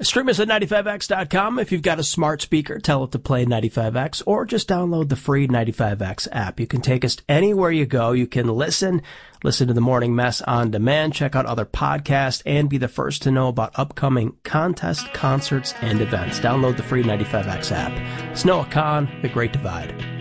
Stream us at 95x.com. If you've got a smart speaker, tell it to play 95x, or just download the free 95x app. You can take us anywhere you go. You can listen to The Morning Mess on demand, check out other podcasts, and be the first to know about upcoming contests, concerts, and events. Download the free 95x app. It's Noah Kahn, The Great Divide.